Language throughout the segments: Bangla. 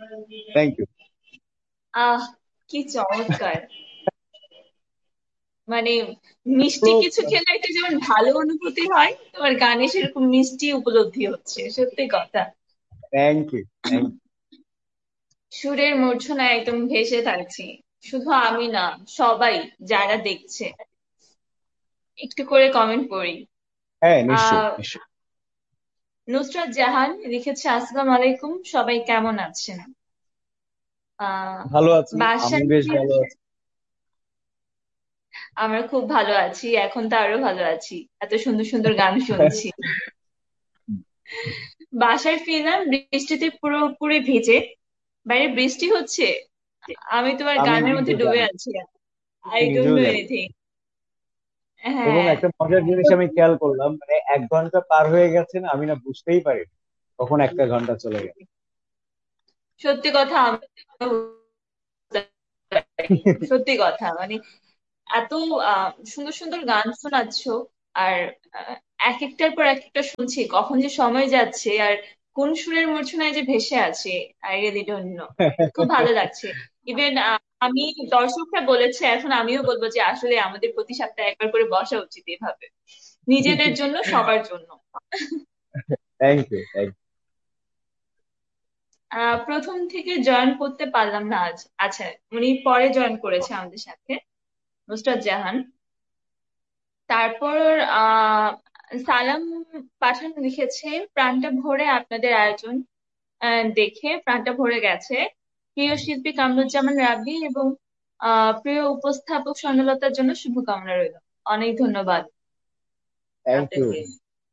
Thank you. আহ কি চমৎকার! মানে মিষ্টি কিছু খেলে একটা যেমন ভালো অনুভূতি হয়, তোমার গানে সেরকম মিষ্টি উপলব্ধি হচ্ছে, সত্যি কথা। থ্যাংক ইউ, থ্যাংক সুরের মূর্ছনায় একদম ভেসে থাকছি। শুধু আমি না, সবাই যারা দেখছে। একটু করে কমেন্ট পড়ি। হ্যাঁ, নিশ্চয়ই আহ নিশ্চয়ই। নুসরাত জাহান লিখেছে, আসসালামু আলাইকুম, সবাই কেমন আছেন? আহ ভালো আছি, আমি বাসায় বেশ ভালো ফিরলে, আছি। আমরা খুব ভালো আছি, এখন তো আরো ভালো আছি, এত সুন্দর সুন্দর গান শুনছি। বাসায় ফিরলাম বৃষ্টিতে পুরোপুরি ভিজে। বাইরে বৃষ্টি হচ্ছে, আমি তোমার আমি গানের কিন্তু মধ্যে ডুবে জানি, আছি। আই আমি ডোন্ট নিজেও নো জানি। এনিথিং। এবং হ্যাঁ। একটা মজার জিনিস আমি খেয়াল করলাম, মানে 1 ঘন্টা পার হয়ে গেছে না, আমি না বুঝতেই পারি কখন 1টা ঘন্টা চলে গেল। সত্যি কথা, আমি সত্যি কথা মানে এত সুন্দর সুন্দর গান শোনাচ্ছো, আর আহ, এক একটার পর এক একটা শুনছি, কখন যে সময় যাচ্ছে আর কোন সুরের মূর্ছনায় যে ভেসে আছে, আই রিয়েলি ডোন্ট নো। খুব ভালো লাগছে। ইভেন আমি, দর্শকরা বলেছে, এখন আমিও বলবো যে আসলে আমাদের প্রতি সপ্তাহে একবার করে বসা উচিত এভাবে, নিজেদের জন্য, সবার জন্য। থ্যাংক ইউ, থ্যাংক প্রথম থেকে জয়েন করতে পারলাম না আজ। আচ্ছা, উনি পরে জয়েন করেছে আমাদের সাথে, নুসরাত জাহান। তারপর আহ সালাম পাঠান লিখেছে, প্রাণটা ভরে আপনাদের আয়োজন দেখে প্রাণটা ভরে গেছে। প্রিয় শিল্পী কামরুজ্জামান রাব্বি এবং প্রিয় উপস্থাপক স্বর্ণলতার জন্য শুভকামনা রইল। অনেক ধন্যবাদ ইউ। আপনাকে।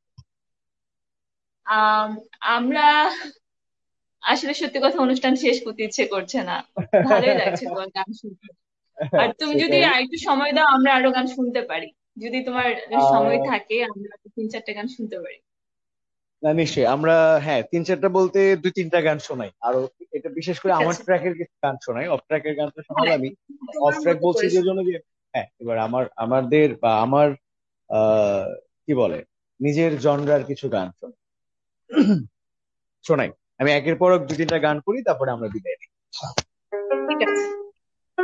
আম, আমরা আসলে সত্যি কথা, অনুষ্ঠান শেষ করতে ইচ্ছে করছে না। ভালোই লাগছে তোমার গান শুনতে। আর তুমি যদি সেটাই। আরেকটু সময় দাও, আমরা আরো গান শুনতে পারি। যদি তোমার সময় আহ থাকে, আমরা আরো 3-4টা গান শুনতে পারি। না, নিশ্চয়ই আমরা, হ্যাঁ, 3-4টা বলতে 2-3টা গান শোনাই আরো। এটা বিশেষ করে ঠিক আমার আছে। ট্র্যাকের কিছু গান শোনাই, অফ ট্র্যাকের গানটা শোনাবো হ্যাঁ, আমি। অফ তোমার ট্র্যাক মতো বলছি করে যে শোনো। জন্য যে, হ্যাঁ, এবার আমাদের বা আমার আহ কি বলে, নিজের জনরার কিছু গান শোনাই। আমি একের পর এক 2-3টা গান করি, তারপরে আমরা বিদায় নিই। ঠিক আছে।